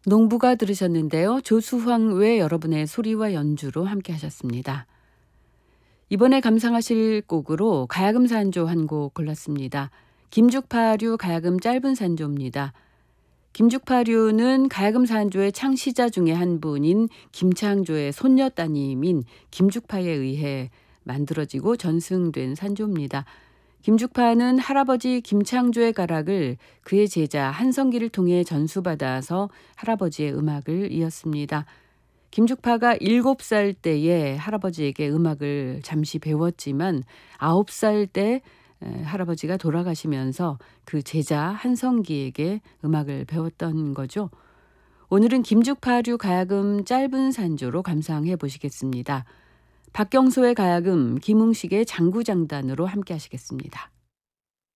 농부가 들으셨는데요. 조수황 외 여러분의 소리와 연주로 함께 하셨습니다. 이번에 감상하실 곡으로 가야금 산조 한 곡 골랐습니다. 김죽파류 가야금 짧은 산조입니다. 김죽파류는 가야금 산조의 창시자 중에 한 분인 김창조의 손녀 따님인 김죽파에 의해 만들어지고 전승된 산조입니다. 김죽파는 할아버지 김창조의 가락을 그의 제자 한성기를 통해 전수받아서 할아버지의 음악을 이었습니다. 김죽파가 7살 때에 할아버지에게 음악을 잠시 배웠지만 9살 때 할아버지가 돌아가시면서 그 제자 한성기에게 음악을 배웠던 거죠. 오늘은 김죽파류 가야금 짧은 산조로 감상해 보시겠습니다. 박경소의 가야금, 김웅식의 장구장단으로 함께 하시겠습니다.